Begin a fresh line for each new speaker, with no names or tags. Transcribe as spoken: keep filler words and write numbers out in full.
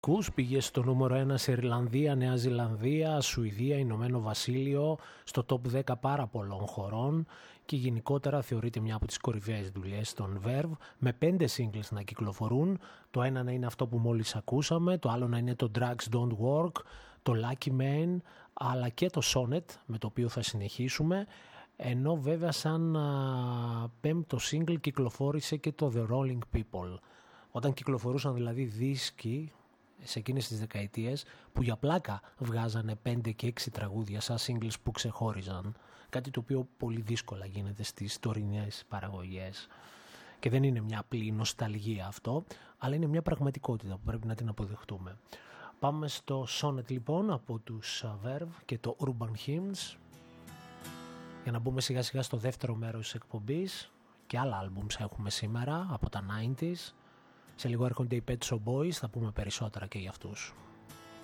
Κούς πήγε στο νούμερο ένα σε Ιρλανδία, Νέα Ζηλανδία, Σουηδία, Ηνωμένο Βασίλειο, στο top δέκα πάρα πολλών χωρών και γενικότερα θεωρείται μια από τις κορυφαίες δουλειές των Verve, με πέντε singles να κυκλοφορούν, το ένα να είναι αυτό που μόλις ακούσαμε, το άλλο να είναι το Drugs Don't Work, το Lucky Man, αλλά και το Sonnet με το οποίο θα συνεχίσουμε, ενώ βέβαια σαν α, πέμπτο single κυκλοφόρησε και το The Rolling People. Όταν κυκλοφορούσαν δηλαδή δίσκοι σε εκείνες τις δεκαετίες που για πλάκα βγάζανε πέντε και έξι τραγούδια σαν singles που ξεχώριζαν, κάτι το οποίο πολύ δύσκολα γίνεται στις τωρινές παραγωγές και δεν είναι μια απλή νοσταλγία αυτό, αλλά είναι μια πραγματικότητα που πρέπει να την αποδεχτούμε. Πάμε στο Sonnet λοιπόν από τους Verve και το Urban Hymns για να μπούμε σιγά σιγά στο δεύτερο μέρος της εκπομπής. Και άλλα albums έχουμε σήμερα από τα ενενήντα. Σε λίγο έρχονται οι Pet Shop Boys, θα πούμε περισσότερα και για αυτούς.